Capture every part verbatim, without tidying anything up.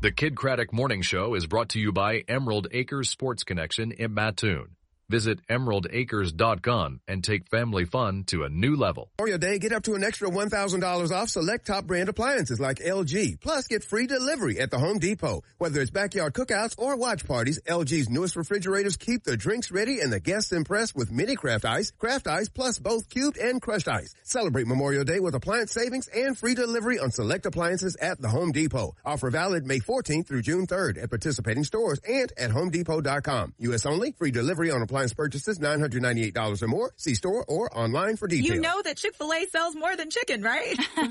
The Kid Craddock Morning Show is brought to you by Emerald Acres Sports Connection in Mattoon. Visit emerald acres dot com and take family fun to a new level. Memorial Day, get up to an extra one thousand dollars off select top brand appliances like L G. Plus, get free delivery at the Home Depot. Whether it's backyard cookouts or watch parties, L G's newest refrigerators keep the drinks ready and the guests impressed with mini craft ice, craft ice, plus both cubed and crushed ice. Celebrate Memorial Day with appliance savings and free delivery on select appliances at the Home Depot. Offer valid May fourteenth through June third at participating stores and at home depot dot com. U S only. Free delivery on appliance purchases nine hundred ninety-eight dollars or more. See store or online for details. You know that Chick-fil-A sells more than chicken, right?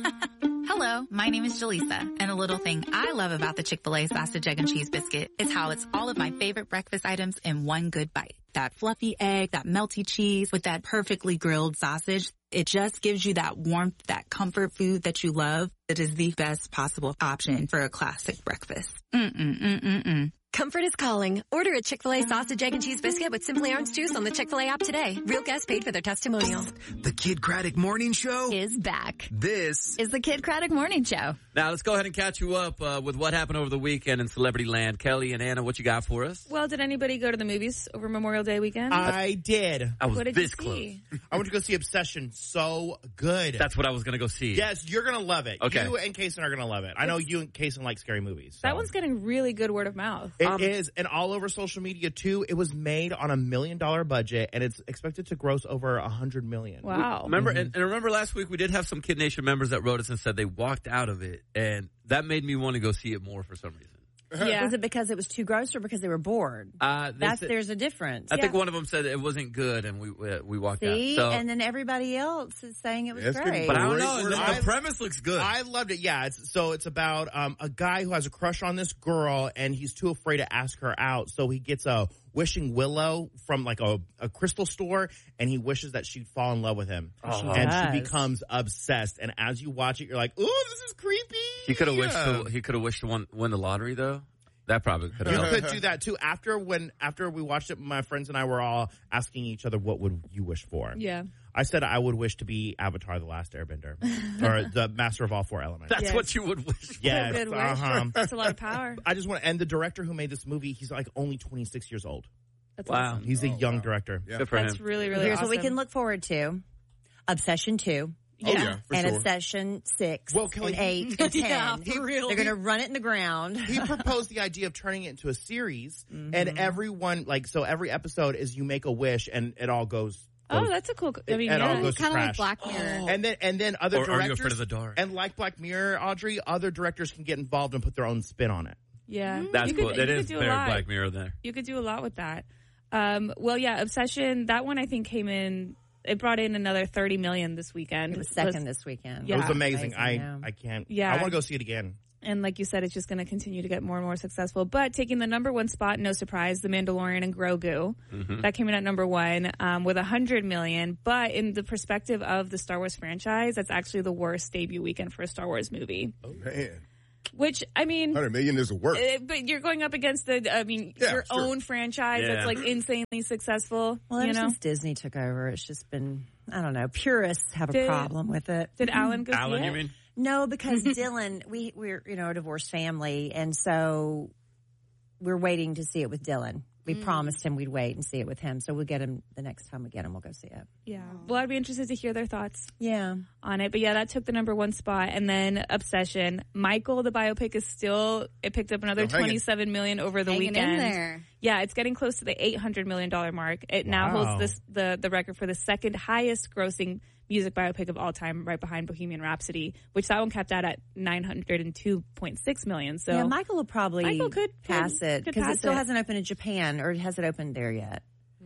Hello, my name is Jaleesa, and a little thing I love about the Chick-fil-A sausage, egg, and cheese biscuit is how it's all of my favorite breakfast items in one good bite. That fluffy egg, that melty cheese with that perfectly grilled sausage. It just gives you that warmth, that comfort food that you love. It is the best possible option for a classic breakfast. Mm-mm-mm-mm-mm. Comfort is calling. Order a Chick-fil-A sausage, egg, and cheese biscuit with Simply Orange Juice on the Chick-fil-A app today. Real guests paid for their testimonial. The Kid Craddock Morning Show Is back. This Is the Kid Craddock Morning Show. Now, let's go ahead and catch you up uh, with what happened over the weekend in Celebrity Land. Kelly and Anna, what you got for us? Well, did anybody go to the movies over Memorial Day weekend? I did. I was What did this you close. see? I went to go see Obsession. So good. That's what I was going to go see. Yes, you're going to love it. Okay. You and Kaysen are going to love it. I know you and Kaysen like scary movies. So. That one's getting really good word of mouth. It Um, is, and all over social media too. It was made on a million dollar budget, and it's expected to gross over a hundred million. Wow. Remember, and, and remember last week we did have some Kid Nation members that wrote us and said they walked out of it, and that made me want to go see it more for some reason. Yeah. Was it because it was too gross or because they were bored? Uh, they That's said- there's a difference. I think one of them said it wasn't good, and we we, we walked See, out. So, and then everybody else is saying it was That's great. good. but I don't We're- know. we're- The, I- the premise looks good. I loved it. Yeah. It's, so it's about um, a guy who has a crush on this girl, and he's too afraid to ask her out. So he gets a wishing willow from like a, a crystal store, and he wishes that she'd fall in love with him. Oh. And does. she becomes obsessed. And as you watch it, you're like, "Ooh, this is creepy." he could have wished Yeah. to, he could have wished to win, win the lottery though. That probably could You have helped. could do that too. After when after we watched it, my friends and I were all asking each other, "What would you wish for?" Yeah. I said I would wish to be Avatar: The Last Airbender, or the master of all four elements. That's Yes. what you would wish. Yes, Good wish. uh-huh. That's a lot of power. I just want to, and the director who made this movie, he's like only twenty-six years old. That's Wow. awesome. He's a young director. Yeah. Good for That's him. really, really Here's awesome. what we can look forward to: Obsession two. Oh, yeah, for and sure. Obsession six, Well, Kelly, and eight, and ten. Yeah, for real. They're going to run it in the ground. He proposed the idea of turning it into a series, Mm-hmm. and everyone, like, so every episode is you make a wish, and it all goes. Oh, goes- that's a cool. I mean, it all yeah. goes to Kind of like trash. Black Mirror. And then, and then other Or are you directors, afraid of the dark? and like Black Mirror, Audrey, other directors can get involved and put their own spin on it. Yeah. That's you could, cool. That you is could do a very lot. Black Mirror there. You could do a lot with that. Um, well, yeah, Obsession, that one I think came in, it brought in another thirty million this weekend. It was second this weekend. Yeah. It was amazing. Amazing, I, yeah. I can't. Yeah. I want to go see it again. And like you said, it's just going to continue to get more and more successful. But taking the number one spot, no surprise, The Mandalorian and Grogu. Mm-hmm. That came in at number one um, with one hundred million. But in the perspective of the Star Wars franchise, that's actually the worst debut weekend for a Star Wars movie. Oh, man. Which, I mean... one hundred million is a work. Uh, but you're going up against the, I mean, Yeah, your sure. own franchise Yeah. that's like insanely successful. Well, you ever know, since Disney took over, it's just been, I don't know, purists have a Did- problem with it. did Alan go see Alan, it? you mean? No, because Dylan, we, we're, you know, a divorced family, and so we're waiting to see it with Dylan. We promised him we'd wait and see it with him, so we'll get him the next time we get him, we'll go see it. Yeah. Well, I'd be interested to hear their thoughts Yeah. on it. But yeah, that took the number one spot. And then Obsession. Michael, the biopic, is still, it picked up another Still hanging. twenty-seven million over the Hanging weekend. in there. Yeah, it's getting close to the eight hundred million dollars mark. It now Wow. holds this, the, the record for the second highest grossing music biopic of all time, right behind Bohemian Rhapsody, which that one capped out at nine hundred two point six million. So yeah, Michael will probably Michael could- pass could- it could because pass it still it. hasn't opened in Japan, or has it opened there yet?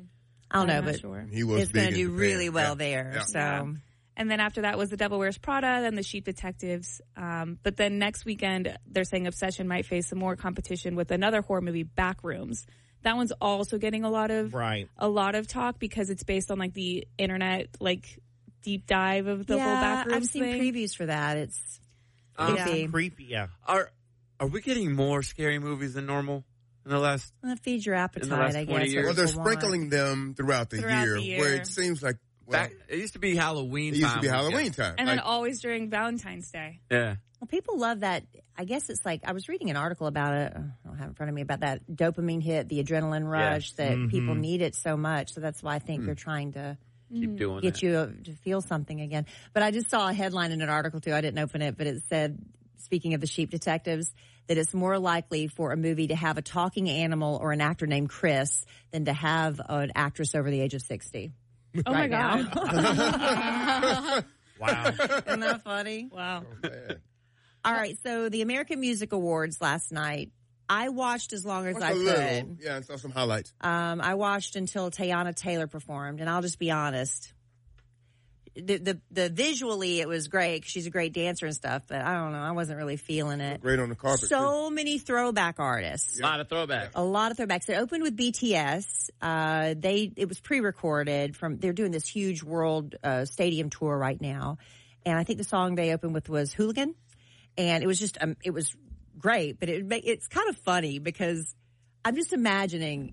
I don't I'm know, not but sure. He was it's going big to in do Japan. really well Yeah. there. Yeah. So Yeah. And then after that was The Devil Wears Prada, then The Sheep Detectives. Um, but then next weekend, they're saying Obsession might face some more competition with another horror movie, Backrooms. That one's also getting a lot of Right. a lot of talk because it's based on like the internet like deep dive of the yeah, whole Backrooms I've seen thing. previews for that. It's Um, creepy. Creepy, yeah. Are are we getting more scary movies than normal in the last? Well, feed your last appetite, I twenty guess. years. Well, they're what people want. sprinkling them throughout the, Throughout year, the year. where it seems like Well, Back, it used to be Halloween it used time. to be Halloween weekend. time. And Like, then always during Valentine's Day. Yeah. Well, people love that. I guess it's like I was reading an article about it. I don't have it in front of me about that dopamine hit, the adrenaline rush that Mhm. people need it so much. So that's why I think they're trying to Keep doing get that. you uh, to feel something again. But I just saw a headline in an article too. I didn't open it, but it said, speaking of the sheep detectives, that it's more likely for a movie to have a talking animal or an actor named Chris than to have an actress over the age of sixty. Oh right my God. now. Wow. Isn't that funny? Wow. man. All right, so the American Music Awards last night, I watched as long as Watched I a could. little. Yeah, I saw some highlights. Um, I watched until Teyana Taylor performed, and I'll just be honest. The, the the visually it was great 'cause she's a great dancer and stuff, but I don't know, I wasn't really feeling it. Great on the carpet. So many throwback artists. A lot of throwbacks. A lot of throwbacks. It opened with B T S. Uh, they it was pre-recorded from. They're doing this huge world uh, stadium tour right now, and I think the song they opened with was "Hooligan," and it was just um, it was great. But it it's kind of funny because I'm just imagining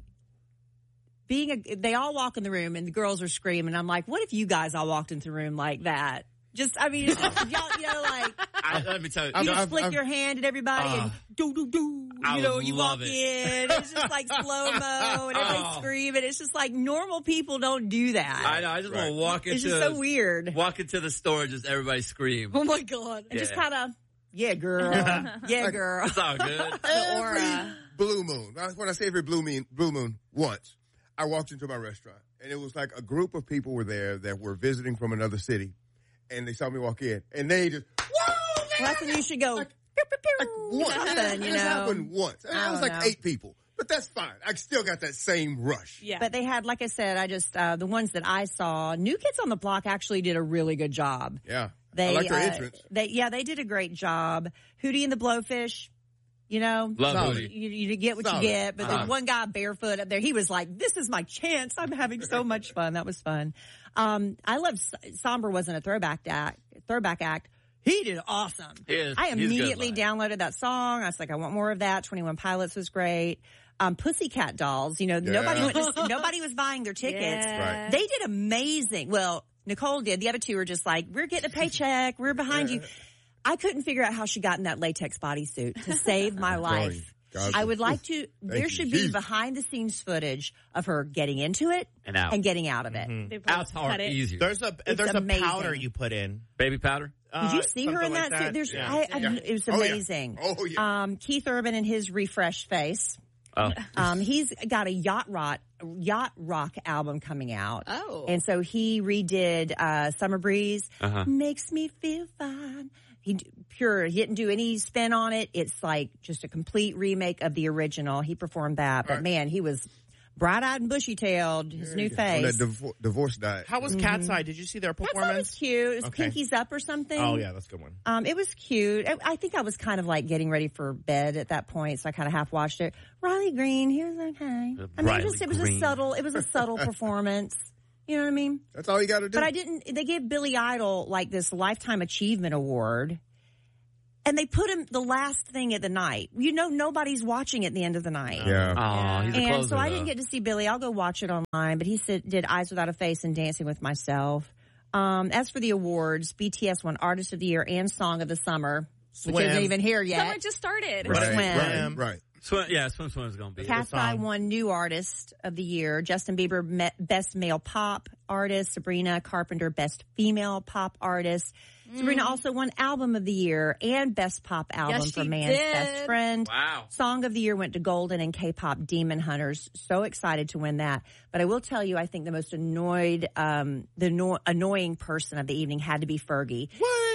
being a. They all walk in the room and the girls are screaming. I'm like, what if you guys all walked into the room like that? Just I mean, it's just, y'all, you know, like. I, let me tell you. You just I've- flick I've- your hand at everybody Uh, and do do do. I You know, would you love walk it. in. It's just like slow mo and everybody's Oh. screaming. It's just like normal people don't do that. I know. I just want to walk into It's just so weird. walk into the store and just everybody scream. Oh my god! And just Yeah. kind of, yeah, girl, yeah, girl. It's all good. The aura. Blue moon. When I say every blue moon, blue moon once, I walked into my restaurant and it was like a group of people were there that were visiting from another city, and they saw me walk in, and they just whoa. Well, that's when you should go. Like, pew, pew, pew, Like once, something, you it just know. happened once. And I it was don't like know. eight people, but that's fine. I still got that same rush. Yeah. But they had, like I said, I just uh, the ones that I saw. New Kids on the Block actually did a really good job. Yeah, They, I like their uh, entrance. They, yeah, they did a great job. Hootie and the Blowfish, you know, Love Solid. Hootie. you, you get what Solid. you get. But Uh-huh. there's one guy barefoot up there. He was like, "This is my chance. I'm having so much fun." That was fun. Um, I love Somber wasn't a throwback act. Throwback act. He did awesome. He is- I he's good immediately live. downloaded that song. I was like, I want more of that. twenty-one Pilots was great. Um, Pussycat Dolls. You know, Yeah. nobody went to, nobody was buying their tickets. Yeah. Right. They did amazing. Well, Nicole did. The other two were just like, we're getting a paycheck. We're behind you. I couldn't figure out how she got in that latex bodysuit to save my I'm telling you. life. God, I would like to, there you. should be Jesus. behind the scenes footage of her getting into it And out. and getting out of it. They probably Out's hard, cut it. easier. There's a It's there's amazing. a powder you put in. Baby powder. Did you Uh, see her something in like that? suit? There's, Yeah. I, I, Yeah. it was Oh, yeah. amazing. Oh, yeah. Um, Keith Urban and his refreshed face. Oh. Um, he's got a yacht rock yacht rock album coming out. Oh. And so he redid uh, Summer Breeze. Uh-huh. Makes me feel fine. He d- pure. He didn't do any spin on it. It's like just a complete remake of the original. He performed that, but Right. man, he was bright-eyed and bushy-tailed. His new On face. that div- divorce diet. How was Cat's Eye? Did you see their That song performance? was cute. It was Okay. Pinkies Up or something. Oh yeah, that's a good one. Um, it was cute. I, I think I was kind of like getting ready for bed at that point, so I kind of half watched it. Riley Green, he was okay. I mean, it Riley was, it was a Green. subtle, it was a subtle performance. You know what I mean? That's all you got to do. But I didn't. They gave Billy Idol like this Lifetime Achievement Award, and they put him the last thing at the night. You know, nobody's watching at the end of the night. Yeah. Oh, he's a And closer, so I though. didn't get to see Billy. I'll go watch it online. But he said, did Eyes Without a Face and Dancing with Myself. Um, as for the awards, B T S won Artist of the Year and Song of the Summer, which Swim. isn't even here yet. Summer just started. Right, Swim. right, right. Swim, yeah, Swim Swim is going to be. Cat's song. Eye won New Artist of the Year. Justin Bieber, me- Best Male Pop Artist. Sabrina Carpenter, Best Female Pop Artist. Sabrina also won Album of the Year and Best Pop Album Yes, for she Man's did. Best Friend. Wow. Song of the Year went to Golden and K-pop Demon Hunters. So excited to win that. But I will tell you, I think the most annoyed, um, the no- annoying person of the evening had to be Fergie.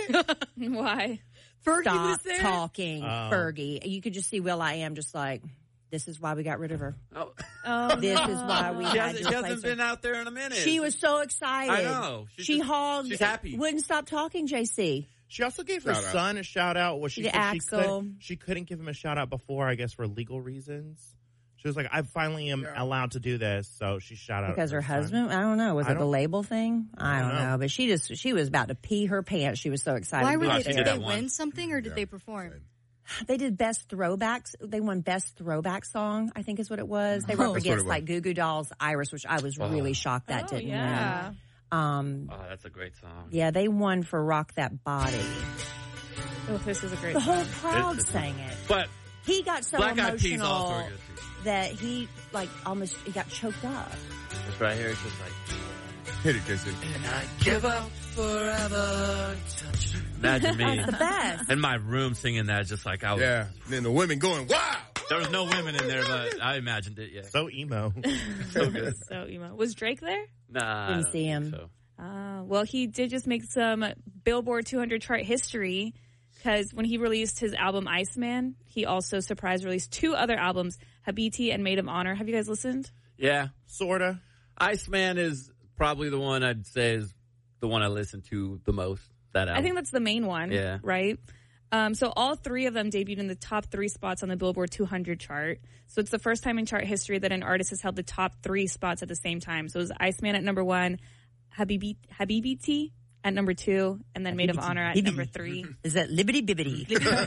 Why? Fergie Stop was there. talking, Oh. Fergie. You could just see Will I Am just like, this is why we got rid of her. Oh. Oh, This is why we She had hasn't, to she replace hasn't her. been out there in a minute. She was so excited. I know. She's she just- hogged. she's happy. Wouldn't stop talking, J C. She also gave her Shout out. son a shout out. Was she To said she, Axel. could, she couldn't give him a shout out before, I guess, for legal reasons. She was like, I finally am Yeah. allowed to do this, so she shout out Because her son. husband, I don't know, was I it the don't- label thing? I don't, don't know. know. But she just, she was about to pee her pants. She was so excited. Why to were be Oh, they? she there. did Did they that one. win something or did Yeah. they perform? They did best throwbacks. They won best throwback song, I think is what it was. They were Oh. up That's what against it was. like Goo Goo Dolls, Iris, which I was really shocked that oh, didn't yeah. win. Um, Oh, that's a great song. yeah, they won for Rock That Body. Oh, this is a great The whole song. crowd It- sang it. But He got so Black Eyed Peas also emotional are good too. that he like almost he got choked up. This right here is just like, Hit it, Jason. and I give up forever. Touch. Imagine me That's the best. in my room singing that, just like I was. Yeah. And then the women going, wow. There was no women in there, but I imagined it. Yeah. So emo. So good. So emo. Was Drake there? Nah. I Didn't don't see think him. So. Uh, well, he did just make some Billboard two hundred chart history because when he released his album Iceman, he also surprise released two other albums, Habiti and Maid of Honor. Have you guys listened? Yeah. Sorta. Iceman is probably the one I'd say is the one I listen to the most. That album. I think that's the main one, Yeah. right? Um, so all three of them debuted in the top three spots on the Billboard two hundred chart. So it's the first time in chart history that an artist has held the top three spots at the same time. So it was Iceman at number one, Habibi, Habibiti at number two, and then Maid of Honor at number three. Is that Libbity Bibbity?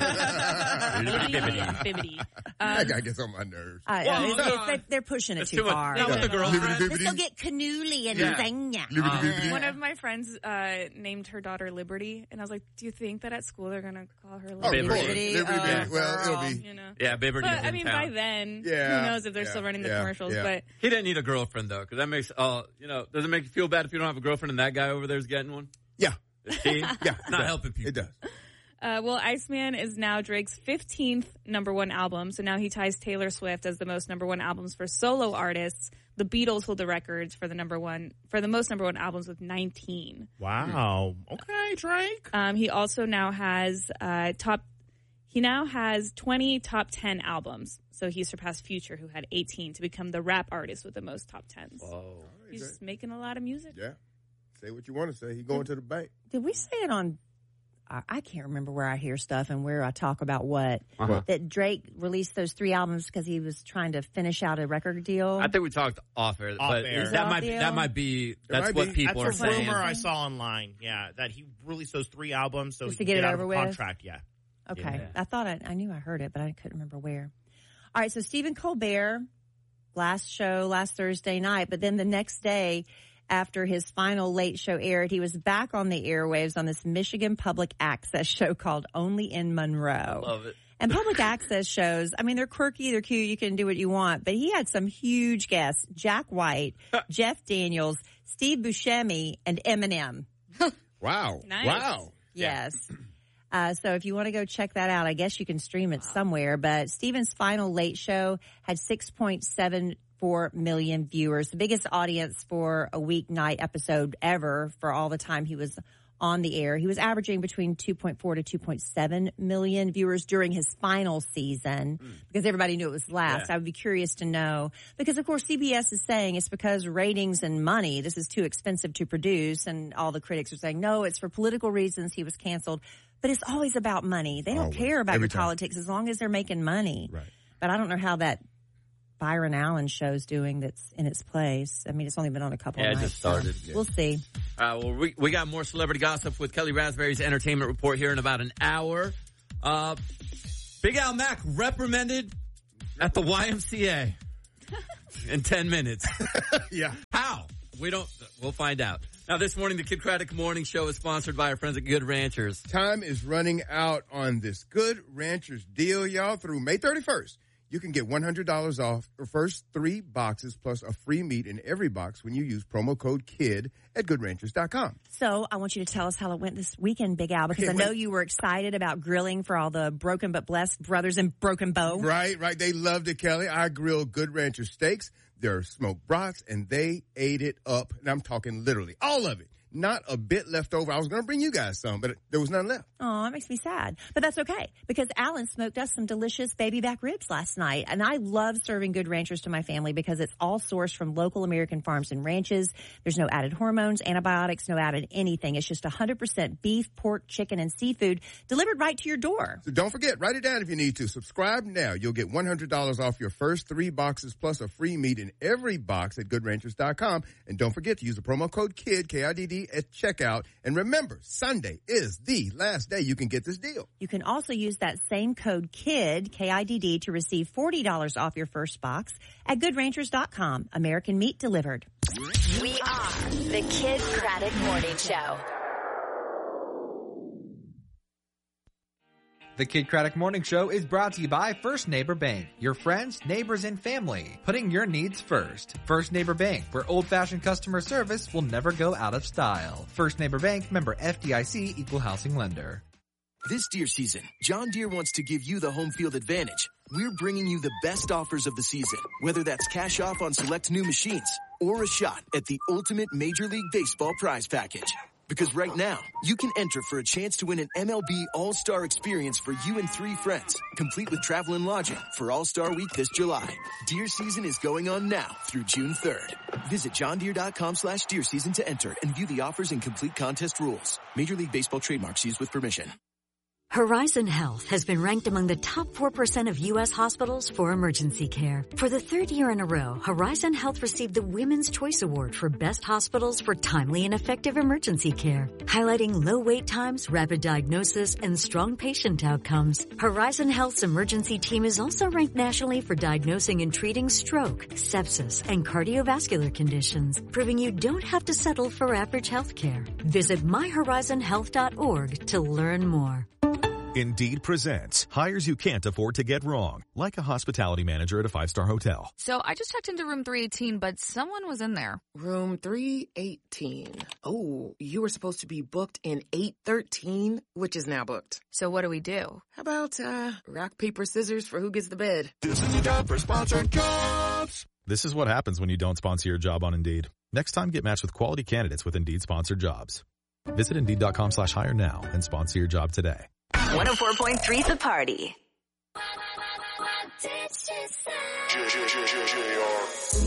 Bibbidi and Bibbidi. Um, That guy gets on my nerves. Uh, Well, it's, no, it's, they're, they're pushing it it's too too much. far. Not with the girls. Let's go get cannoli and Yeah. lasagna. One of my friends uh, named her daughter Liberty, and I was like, "Do you think that at school they're gonna call her Oh, of Liberty?" course. Liberty, Liberty, uh, Liberty. Well, it'll girl. be. You know. Yeah, Bieber But is I in mean, town. by then, Yeah. who knows if they're Yeah. still running the Yeah. commercials? Yeah. But He didn't need a girlfriend though, because that makes uh, you know, does it make you feel bad if you don't have a girlfriend and that guy over there is getting one? Yeah. See? Yeah. Not it helping does. people. It does. Uh, well, Iceman is now Drake's fifteenth number one album. So now he ties Taylor Swift as the most number one albums for solo artists. The Beatles hold the records for the number one for the most number one albums with nineteen. Wow. Okay, Drake. Um, he also now has uh, top. He now has twenty top ten albums. So he surpassed Future, who had eighteen, to become the rap artist with the most top tens. Whoa. He's just making a lot of music. Yeah. Say what you want to say. He going to the bank. Did we say it on? I I can't remember where I hear stuff and where I talk about what. Uh-huh. That Drake released those three albums because he was trying to finish out a record deal. I think we talked off air, Off but air. that Off might deal? that might be that's might what be. people That's are a saying. rumor I saw online. Yeah, that he released those three albums so Just he to could get it out over of with? contract. Yeah. Okay. Yeah. I thought I, I knew I heard it, but I couldn't remember where. All right. So Stephen Colbert, last show, last Thursday night, but then the next day after his final late show aired, he was back on the airwaves on this Michigan public access show called Only in Monroe. Love it. And public access shows, I mean, they're quirky, they're cute, you can do what you want, but he had some huge guests, Jack White, Jeff Daniels, Steve Buscemi, and Eminem. Wow. Nice. Wow. Yes. Uh, so if you want to go check that out, I guess you can stream it somewhere. But Steven's final late show had six point seven four million viewers, the biggest audience for a weeknight episode ever for all the time he was on the air. He was averaging between two point four to two point seven million viewers during his final season because everybody knew it was last. Yeah. I would be curious to know because, of course, C B S is saying it's because ratings and money. This is too expensive to produce. And all the critics are saying, no, it's for political reasons. He was canceled. But it's always about money. They don't Always. care about Every your time. politics as long as they're making money. Right. But I don't know how that Byron Allen show's doing that's in its place. I mean, it's only been on a couple Yeah, of it nights. just started. so We'll see. All right, well, we, we got more celebrity gossip with Kelly Raspberry's Entertainment Report here in about an hour. Uh, Big Al Mack reprimanded at the Y M C A in ten minutes. Yeah. How? We don't, we'll find out. Now, this morning, the Kid Craddock Morning Show is sponsored by our friends at Good Ranchers. Time is running out on this Good Ranchers deal, y'all, through May thirty-first. You can get one hundred dollars off your first three boxes plus a free meat in every box when you use promo code KID at good ranchers dot com. So I want you to tell us how it went this weekend, Big Al, because I, can't know wait. you were excited about grilling for all the Broken But Blessed brothers in Broken Bow. Right, right. They loved it, Kelly. I grilled Good Rancher steaks, their smoked brats, and they ate it up. And I'm talking literally all of it. Not a bit left over. I was going to bring you guys some, but there was none left. Oh, it makes me sad. But that's okay because Alan smoked us some delicious baby back ribs last night. And I love serving Good Ranchers to my family because it's all sourced from local American farms and ranches. There's no added hormones, antibiotics, no added anything. It's just one hundred percent beef, pork, chicken, and seafood delivered right to your door. So don't forget, write it down if you need to. Subscribe now. You'll get one hundred dollars off your first three boxes plus a free meat in every box at good ranchers dot com. And don't forget to use the promo code KID, K I D D, at checkout. And remember, Sunday is the last day you can get this deal. You can also use that same code KID, K I D D, to receive forty dollars off your first box at good ranchers dot com. American meat delivered. We are the Kid Craddock Morning Show. The Kid Craddock Morning Show is brought to you by First Neighbor Bank. Your friends, neighbors, and family. Putting your needs first. First Neighbor Bank, where old-fashioned customer service will never go out of style. First Neighbor Bank, member F D I C, equal housing lender. This deer season, John Deere wants to give you the home field advantage. We're bringing you the best offers of the season, whether that's cash off on select new machines or a shot at the ultimate Major League Baseball prize package. Because right now, you can enter for a chance to win an M L B All-Star experience for you and three friends, complete with travel and lodging for All-Star Week this July. Deer season is going on now through June third. Visit johndeere.com slash deer season to enter and view the offers and complete contest rules. Major League Baseball trademarks used with permission. Horizon Health has been ranked among the top four percent of U S hospitals for emergency care. For the third year in a row, Horizon Health received the Women's Choice Award for Best Hospitals for Timely and Effective Emergency Care, highlighting low wait times, rapid diagnosis, and strong patient outcomes. Horizon Health's emergency team is also ranked nationally for diagnosing and treating stroke, sepsis, and cardiovascular conditions, proving you don't have to settle for average health care. Visit my horizon health dot org to learn more. Indeed presents hires you can't afford to get wrong, like a hospitality manager at a five-star hotel. So I just checked into room three eighteen, but someone was in there. Room three eighteen. Oh, you were supposed to be booked in eight thirteen, which is now booked. So what do we do? How about uh, rock, paper, scissors for who gets the bed? This is your job for sponsored jobs. This is what happens when you don't sponsor your job on Indeed. Next time, get matched with quality candidates with Indeed sponsored jobs. Visit Indeed.com slash hire now and sponsor your job today. one oh four point three The Party.